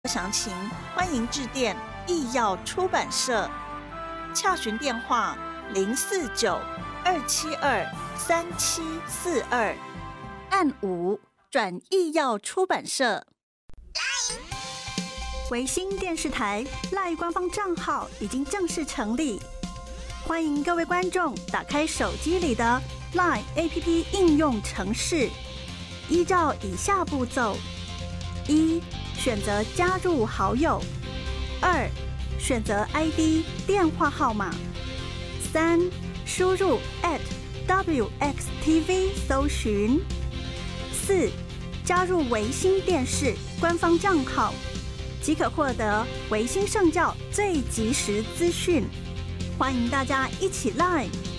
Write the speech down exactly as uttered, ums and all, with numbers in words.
详情，欢迎致电艺耀出版社，洽询电话零四九二七二三七四二，按五转艺耀出版社。维新电视台 LINE 官方账号已经正式成立，欢迎各位观众打开手机里的 LINE A P P 应用程式，依照以下步骤：一、选择加入好友；二、选择 I D 电话号码；三、输入 at W X T V 搜寻；四、加入维新电视官方账号，即可获得维新圣教最及时资讯。欢迎大家一起 LINE